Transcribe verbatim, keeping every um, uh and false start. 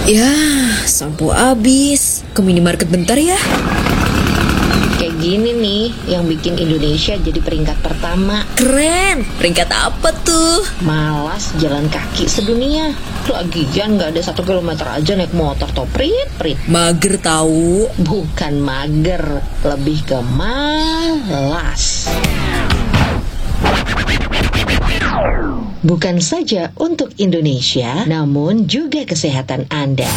Ya, sampo habis. Ke minimarket bentar ya. Kayak gini nih yang bikin Indonesia jadi peringkat pertama. Keren. Peringkat apa tuh? Malas jalan kaki sedunia. Lagian gak ada satu kilometer aja naik motor toh, prit prit. Mager tahu. Bukan mager, lebih ke malas. Bukan saja untuk Indonesia, namun juga kesehatan Anda.